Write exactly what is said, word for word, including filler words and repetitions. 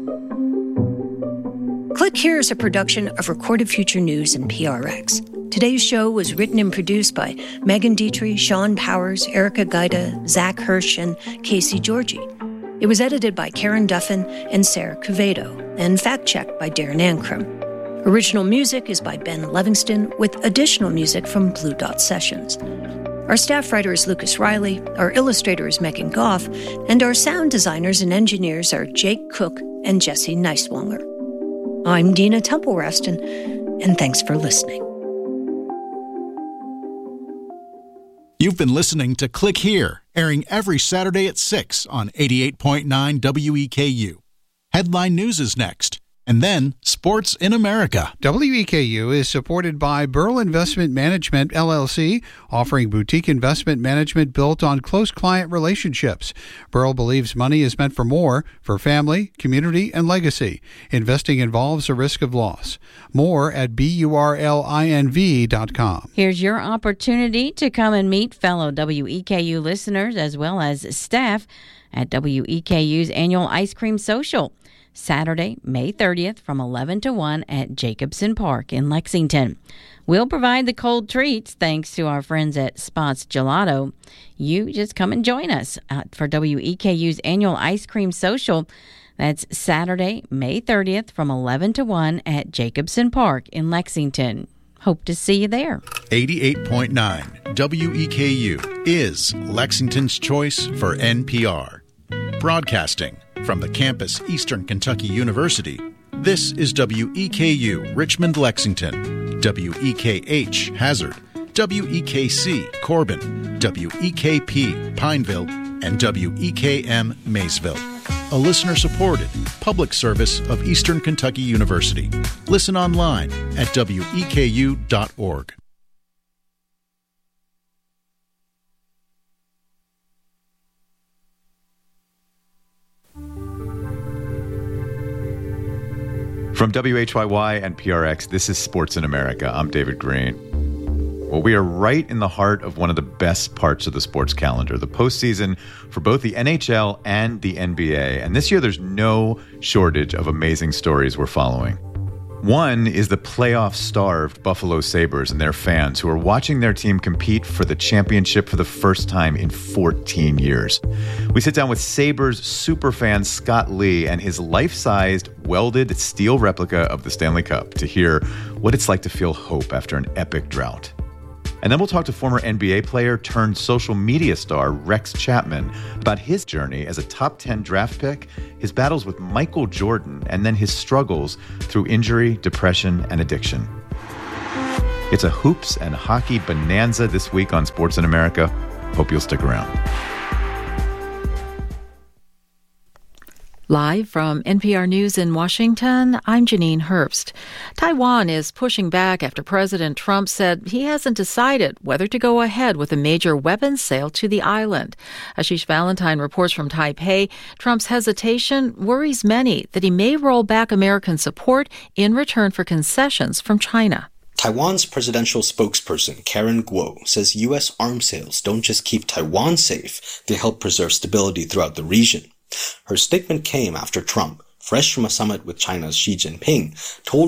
Click Here is a production of Recorded Future News and P R X. Today's show was written and produced by Megan Dietrich, Sean Powers, Erica Gaida, Zach Hirsch, and Casey Georgie. It was edited by Karen Duffin and Sarah Quevedo, and fact-checked by Darren Ankrum. Original music is by Ben Livingston, with additional music from Blue Dot Sessions. Our staff writer is Lucas Riley, our illustrator is Megan Goff, and our sound designers and engineers are Jake Cook and Jesse Neiswanger. I'm Dina Temple-Raston, and thanks for listening. You've been listening to Click Here, airing every Saturday at six on eighty-eight point nine W E K U. Headline News is next, and then Sports in America. W E K U is supported by Burl Investment Management, L L C, offering boutique investment management built on close client relationships. Burl believes money is meant for more, for family, community, and legacy. Investing involves a risk of loss. More at burlinv dot com. Here's your opportunity to come and meet fellow W E K U listeners as well as staff at W E K U's annual Ice Cream Social. Saturday, May thirtieth from eleven to one at Jacobson Park in Lexington. We'll provide the cold treats thanks to our friends at Spots Gelato. You just come and join us for W E K U's annual Ice Cream Social. That's Saturday, May thirtieth from eleven to one at Jacobson Park in Lexington. Hope to see you there. eighty-eight point nine W E K U is Lexington's choice for N P R. Broadcasting from the campus Eastern Kentucky University, this is W E K U Richmond, Lexington, W E K H Hazard, W E K C Corbin, W E K P Pineville, and W E K M Maysville. A listener-supported public service of Eastern Kentucky University. Listen online at W E K U dot org. From W H Y Y and P R X, this is Sports in America. I'm David Green. Well, we are right in the heart of one of the best parts of the sports calendar, the postseason for both the N H L and the N B A. And this year, there's no shortage of amazing stories we're following. One is the playoff-starved Buffalo Sabres and their fans who are watching their team compete for the championship for the first time in fourteen years. We sit down with Sabres superfan Scott Lee and his life-sized, welded steel replica of the Stanley Cup to hear what it's like to feel hope after an epic drought. And then we'll talk to former N B A player turned social media star Rex Chapman about his journey as a top ten draft pick, his battles with Michael Jordan, and then his struggles through injury, depression, and addiction. It's a hoops and hockey bonanza this week on Sports in America. Hope you'll stick around. Live from N P R News in Washington, I'm Janine Herbst. Taiwan is pushing back after President Trump said he hasn't decided whether to go ahead with a major weapons sale to the island. Ashish Valentine reports from Taipei. Trump's hesitation worries many that he may roll back American support in return for concessions from China. Taiwan's presidential spokesperson, Karen Guo, says U S arms sales don't just keep Taiwan safe, they help preserve stability throughout the region. Her statement came after Trump, fresh from a summit with China's Xi Jinping, told